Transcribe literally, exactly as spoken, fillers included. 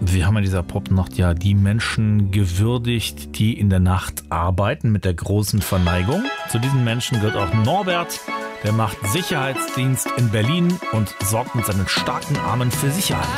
Wir haben in dieser Popnacht ja die Menschen gewürdigt, die in der Nacht arbeiten, mit der großen Verneigung. Zu diesen Menschen gehört auch Norbert. Der macht Sicherheitsdienst in Berlin und sorgt mit seinen starken Armen für Sicherheit.